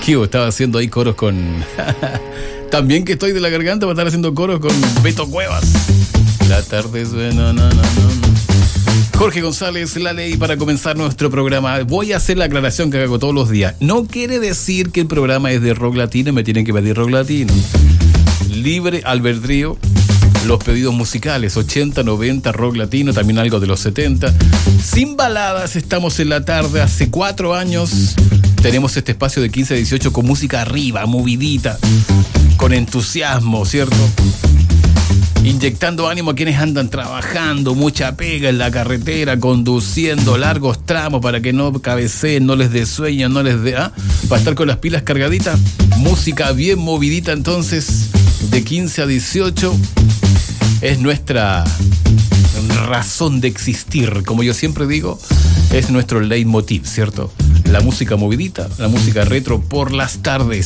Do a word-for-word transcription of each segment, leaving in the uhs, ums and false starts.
Gio estaba haciendo ahí coros con... También que estoy de la garganta para estar haciendo coros con Beto Cuevas. La tarde suena, no, no, no. Jorge González, La Ley, para comenzar nuestro programa. Voy a hacer la aclaración que hago todos los días. No quiere decir que el programa es de rock latino y me tienen que pedir rock latino. Libre albedrío. Los pedidos musicales, ochenta, noventa, rock latino, también algo de los setenta. Sin baladas, estamos en la tarde. Hace cuatro años tenemos este espacio de quince a dieciocho con música arriba, movidita, con entusiasmo, ¿cierto? Inyectando ánimo a quienes andan trabajando, mucha pega en la carretera, conduciendo largos tramos para que no cabeceen, no les dé sueño, no les dé... ¿ah? Para estar con las pilas cargaditas. Música bien movidita, entonces, de quince a dieciocho. Es nuestra razón de existir, como yo siempre digo, es nuestro leitmotiv, ¿cierto? La música movidita, la música retro por las tardes.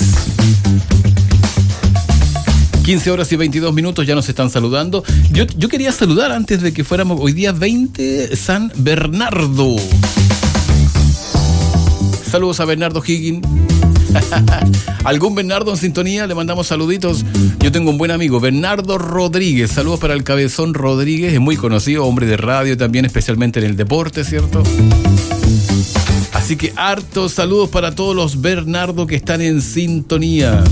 quince horas y veintidós minutos, ya nos están saludando. Yo, yo quería saludar antes de que fuéramos hoy día veinte, San Bernardo. Saludos a Bernardo Higgins. ¿Algún Bernardo en sintonía? Le mandamos saluditos. Yo tengo un buen amigo, Bernardo Rodríguez. Saludos para el Cabezón Rodríguez, es muy conocido, hombre de radio también, especialmente en el deporte, ¿cierto? Así que hartos saludos para todos los Bernardo que están en sintonía.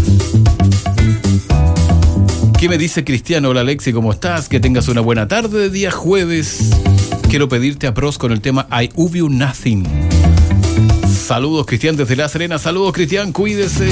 ¿Qué me dice Cristiano? Hola Alexi, ¿cómo estás? Que tengas una buena tarde de día jueves. Quiero pedirte a pros con el tema I Owe You Nothing. Saludos, Cristian, desde La Serena. Saludos, Cristian, cuídese.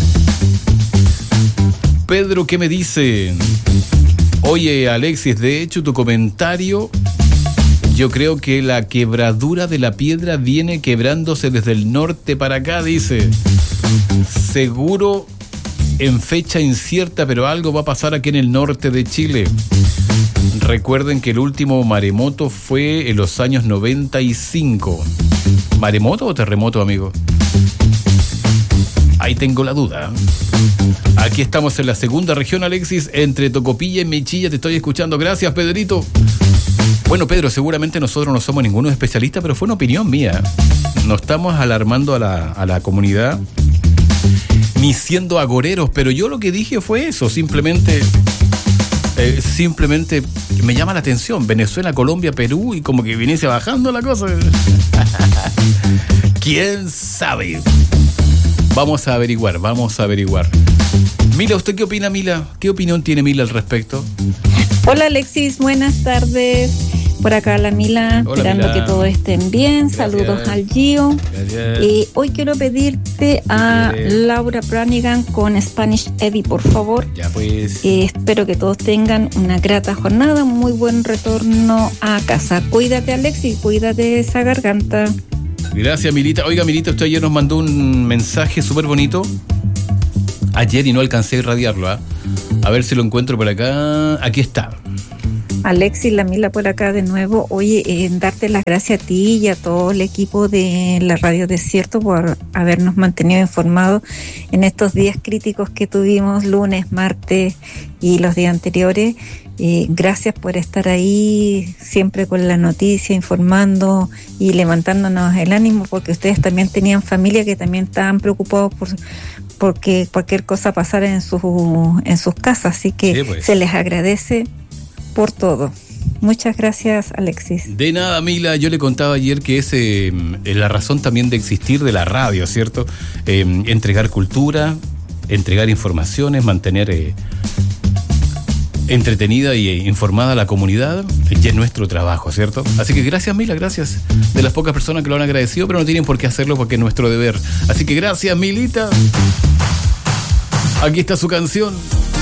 Pedro, ¿qué me dice? Oye, Alexis, de hecho, tu comentario, yo creo que la quebradura de la piedra viene quebrándose desde el norte para acá, dice. Seguro en fecha incierta, pero algo va a pasar aquí en el norte de Chile. Recuerden que el último maremoto fue en los años noventa y cinco. ¿Maremoto o terremoto, amigo? Ahí tengo la duda. Aquí estamos en la segunda región, Alexis, entre Tocopilla y Mechilla. Te estoy escuchando. Gracias, Pedrito. Bueno, Pedro, seguramente nosotros no somos ninguno especialista, pero fue una opinión mía. No estamos alarmando a la, a la comunidad, ni siendo agoreros, pero yo lo que dije fue eso, simplemente... Eh, simplemente me llama la atención Venezuela, Colombia, Perú, y como que viniese bajando la cosa. ¿Quién sabe? Vamos a averiguar, vamos a averiguar. Mila, ¿usted qué opina, Mila? ¿Qué opinión tiene Mila al respecto? Hola Alexis, buenas tardes. Por acá la Mila, Hola, esperando Mila. Que todos estén bien. Gracias. Saludos al Gio. Gracias. Eh, hoy quiero pedirte a Gracias. Laura Branigan con Spanish Eddie, por favor. Ya pues. Eh, espero que todos tengan una grata jornada, un muy buen retorno a casa. Cuídate, Alexis, cuídate de esa garganta. Gracias, Milita. Oiga, Milita, usted ayer nos mandó un mensaje súper bonito. Ayer y no alcancé a irradiarlo, ¿ah? A ver si lo encuentro por acá. Aquí está. Alexis, la Mila por acá de nuevo. Oye, eh, darte las gracias a ti y a todo el equipo de la Radio Desierto por habernos mantenido informados en estos días críticos que tuvimos, lunes, martes y los días anteriores. Eh, gracias por estar ahí siempre con la noticia, informando y levantándonos el ánimo, porque ustedes también tenían familia que también estaban preocupados por porque cualquier cosa pasara en, su, en sus casas. Así que Sí, pues. se les agradece por todo. Muchas gracias, Alexis. De nada, Mila. Yo le contaba ayer que es eh, la razón también de existir de la radio, ¿cierto? Eh, entregar cultura, entregar informaciones, mantener eh, entretenida y eh, informada a la comunidad. Ya es nuestro trabajo, ¿cierto? Así que gracias, Mila, gracias. De las pocas personas que lo han agradecido, pero no tienen por qué hacerlo porque es nuestro deber. Así que gracias, Milita. Aquí está su canción.